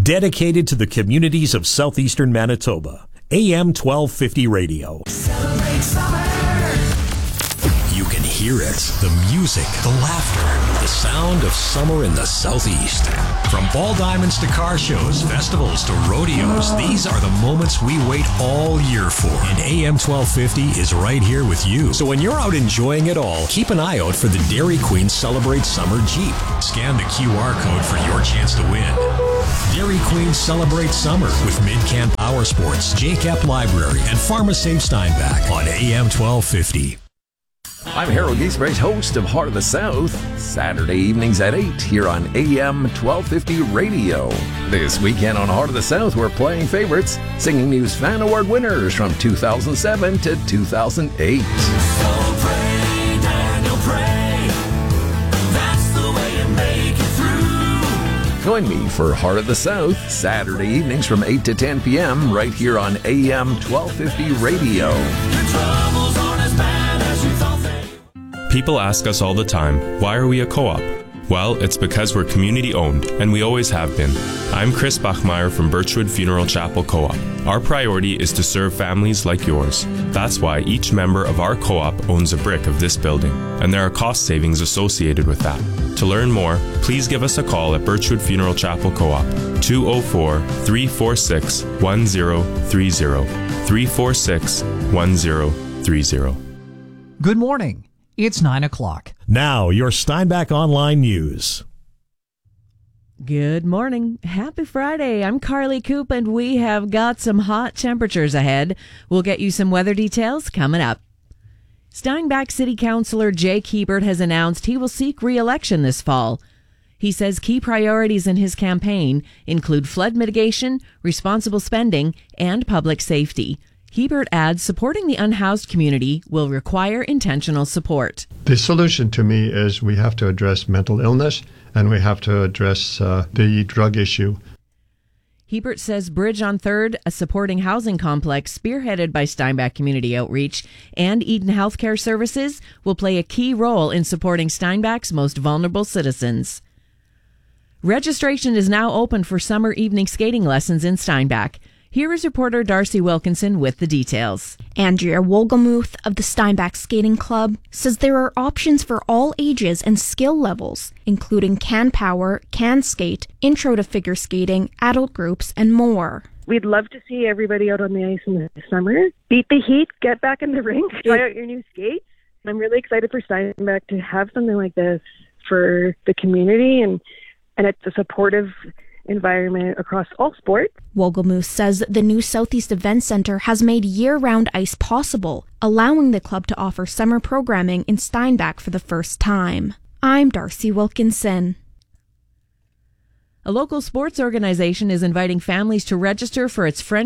Dedicated to the communities of southeastern Manitoba. AM 1250 radio. Celebrate summer. You can hear it. The music, the laughter, the sound of summer in the Southeast. From ball diamonds to car shows, festivals to rodeos, these are the moments we wait all year for. And AM 1250 is right here with you. So when you're out enjoying it all, keep an eye out for the Dairy Queen Celebrate Summer Jeep. Scan the QR code for your chance to win. Dairy Queen Celebrate Summer with Mid-Camp Power Sports, JCAP Library, and PharmaSafe Steinbach on AM 1250. I'm Harold Giesbrecht, host of Heart of the South, Saturday evenings at 8 here on AM 1250 Radio. This weekend on Heart of the South, we're playing favorites, Singing News Fan Award winners from 2007 to 2008. So pray, Daniel, pray. That's the way you make it through. Join me for Heart of the South, Saturday evenings from 8 to 10 p.m. right here on AM 1250 Radio. Your troubles aren't as bad as you thought they. People ask us all the time, why are we a co-op? Well, it's because we're community-owned, and we always have been. I'm Chris Bachmeyer from Birchwood Funeral Chapel Co-op. Our priority is to serve families like yours. That's why each member of our co-op owns a brick of this building, and there are cost savings associated with that. To learn more, please give us a call at Birchwood Funeral Chapel Co-op, 204-346-1030, 346-1030. Good morning. It's 9 o'clock. Now, your Steinbach Online News. Good morning. Happy Friday. I'm Carly Coop, and we have got some hot temperatures ahead. We'll get you some weather details coming up. Steinbach City Councillor Jake Hebert has announced he will seek re-election this fall. He says key priorities in his campaign include flood mitigation, responsible spending, and public safety. Hebert adds supporting the unhoused community will require intentional support. The solution to me is we have to address mental illness and we have to address the drug issue. Hebert says Bridge on 3rd, a supporting housing complex spearheaded by Steinbach Community Outreach and Eden Healthcare Services, will play a key role in supporting Steinbach's most vulnerable citizens. Registration is now open for summer evening skating lessons in Steinbach. Here is reporter Darcy Wilkinson with the details. Andrea Wolgemuth of the Steinbach Skating Club says there are options for all ages and skill levels, including can power, can skate, intro to figure skating, adult groups, and more. We'd love to see everybody out on the ice in the summer. Beat the heat, get back in the rink, try out your new skates. I'm really excited for Steinbach to have something like this for the community, and it's a supportive environment across all sports. Wolgemuth says the new Southeast Event Center has made year-round ice possible, allowing the club to offer summer programming in Steinbach for the first time. I'm Darcy Wilkinson. A local sports organization is inviting families to register for its Friendship